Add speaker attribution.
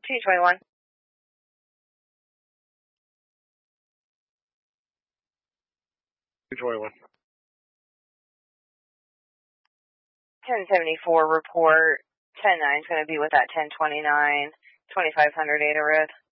Speaker 1: T21.
Speaker 2: 221.
Speaker 1: 1074 report. 10-9 is going to be with that 1029, 2500 Ada Road.